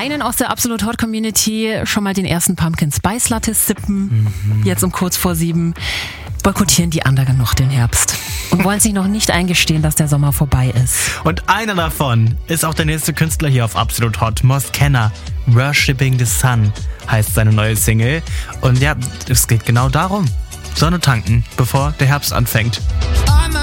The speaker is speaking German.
einen aus der Absolut Hot Community schon mal den ersten Pumpkin Spice Latte sippen, jetzt um kurz vor 7, boykottieren die anderen noch den Herbst und wollen sich noch nicht eingestehen, dass der Sommer vorbei ist. Und einer davon ist auch der nächste Künstler hier auf Absolut Hot, Mos Kenner. Worshipping the Sun heißt seine neue Single. Und ja, es geht genau darum. Sonne tanken, bevor der Herbst anfängt.